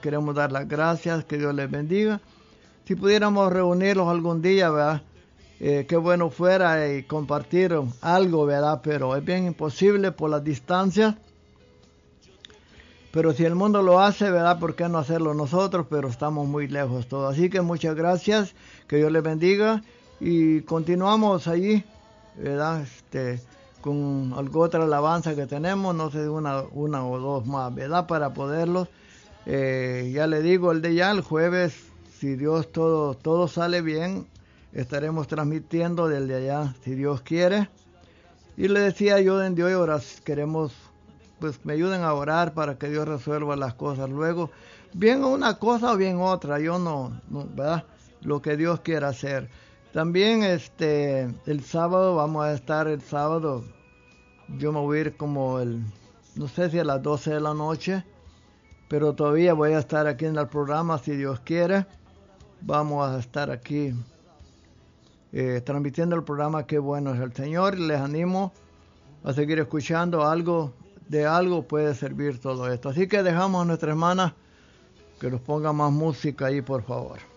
queremos dar las gracias, que Dios les bendiga. Si pudiéramos reunirlos algún día, ¿verdad? Qué bueno fuera y compartir algo, ¿verdad? Pero es bien imposible por las distancias. Pero si el mundo lo hace, ¿verdad? ¿Por qué no hacerlo nosotros? Pero estamos muy lejos todos. Así que muchas gracias, que Dios les bendiga. Y continuamos allí, ¿verdad? Con algo otra alabanza que tenemos, no sé, una o dos más, ¿verdad? Para poderlos. Ya le digo, el jueves, si Dios todo sale bien, estaremos transmitiendo desde allá, si Dios quiere. Y le decía yo, desde hoy, ahora queremos, pues me ayuden a orar para que Dios resuelva las cosas luego. Bien una cosa o bien otra, yo no, ¿verdad? Lo que Dios quiera hacer. También el sábado, vamos a estar el sábado, yo me voy a ir como no sé si a las 12 de la noche, pero todavía voy a estar aquí en el programa, si Dios quiere. Vamos a estar aquí transmitiendo el programa Qué bueno es el Señor. Les animo a seguir escuchando algo puede servir todo esto. Así que dejamos a nuestra hermana que nos ponga más música ahí, por favor.